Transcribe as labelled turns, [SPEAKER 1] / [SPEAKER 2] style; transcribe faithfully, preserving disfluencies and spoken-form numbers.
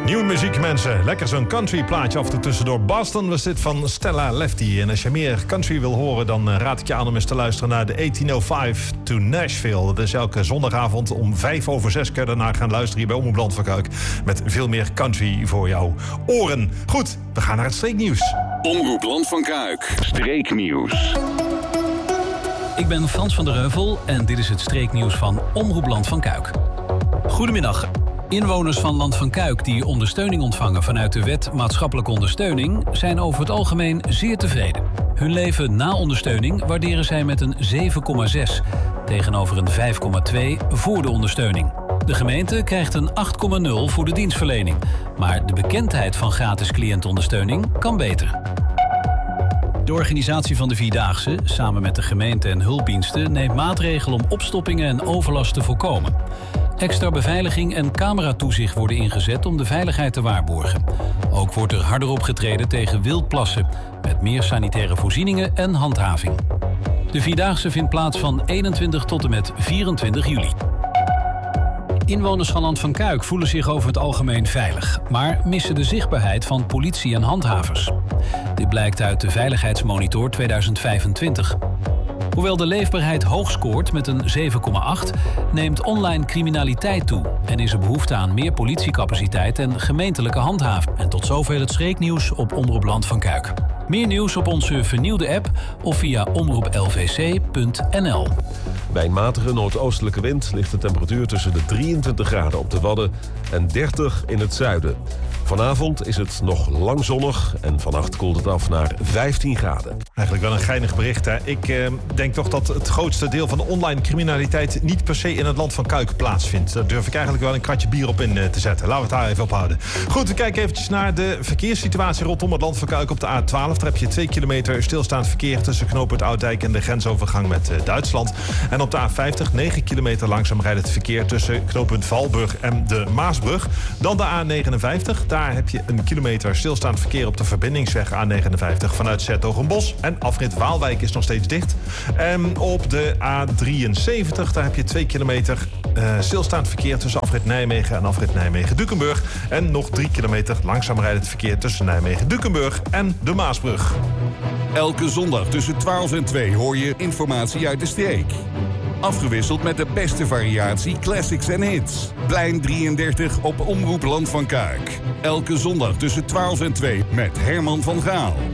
[SPEAKER 1] Nieuwe muziek, mensen. Lekker zo'n country plaatje af en toe tussendoor. Boston was dit van Stella Lefty. En als je meer country wil horen, dan raad ik je aan om eens te luisteren naar de achttien oh vijf to Nashville. Dat is elke zondagavond om vijf over zes kun je daarna gaan luisteren hier bij Omroep Land van Kuik. Met veel meer country voor jouw oren. Goed, we gaan naar het streeknieuws.
[SPEAKER 2] Omroep Land van Kuik. Streeknieuws.
[SPEAKER 3] Ik ben Frans van der Heuvel en dit is het streeknieuws van Omroep Land van Kuik. Goedemiddag. Inwoners van Land van Kuik die ondersteuning ontvangen vanuit de wet maatschappelijke ondersteuning zijn over het algemeen zeer tevreden. Hun leven na ondersteuning waarderen zij met een zeven komma zes tegenover een vijf komma twee voor de ondersteuning. De gemeente krijgt een acht komma nul voor de dienstverlening, maar de bekendheid van gratis cliëntondersteuning kan beter. De organisatie van de Vierdaagse, samen met de gemeente en hulpdiensten, neemt maatregelen om opstoppingen en overlast te voorkomen. Extra beveiliging en cameratoezicht worden ingezet om de veiligheid te waarborgen. Ook wordt er harder opgetreden tegen wildplassen, met meer sanitaire voorzieningen en handhaving. De Vierdaagse vindt plaats van eenentwintig tot en met vierentwintig juli. Inwoners van Land van Kuik voelen zich over het algemeen veilig, maar missen de zichtbaarheid van politie en handhavers. Dit blijkt uit de Veiligheidsmonitor tweeduizend vijfentwintig. Hoewel de leefbaarheid hoog scoort met een zeven komma acht, neemt online criminaliteit toe en is er behoefte aan meer politiecapaciteit en gemeentelijke handhaving. En tot zover het streeknieuws op Omroep Land van Kuik. Meer nieuws op onze vernieuwde app of via omroep l v c punt n l.
[SPEAKER 4] Bij een matige noordoostelijke wind ligt de temperatuur tussen de drieëntwintig graden op de Wadden en dertig in het zuiden. Vanavond is het nog lang zonnig en vannacht koelt het af naar vijftien graden.
[SPEAKER 1] Eigenlijk wel een geinig bericht, hè? Ik eh, denk toch dat het grootste deel van de online criminaliteit niet per se in het Land van Kuik plaatsvindt. Daar durf ik eigenlijk wel een kratje bier op in eh, te zetten. Laten we het daar even op houden. Goed, we kijken eventjes naar de verkeerssituatie rondom het Land van Kuik op de A twaalf. Daar heb je twee kilometer stilstaand verkeer tussen knooppunt Oudijk en de grensovergang met eh, Duitsland. En op de A vijftig, negen kilometer langzaam rijdt het verkeer tussen knooppunt Valburg en de Maasbrug. Dan de A negenenvijftig. Daar heb je een kilometer stilstaand verkeer op de verbindingsweg A negenenvijftig vanuit 's-Hertogenbosch. En afrit Waalwijk is nog steeds dicht. En op de A drieënzeventig, daar heb je twee kilometer uh, stilstaand verkeer tussen afrit Nijmegen en afrit Nijmegen-Dukenburg. En nog drie kilometer langzaam rijdend verkeer tussen Nijmegen-Dukenburg en de Maasbrug.
[SPEAKER 2] Elke zondag tussen twaalf en twee hoor je informatie uit de streek. Afgewisseld met de beste variatie classics en hits. Plein drieëndertig op Omroep Land van Kuik. Elke zondag tussen twaalf en twee met Herman van Gaal.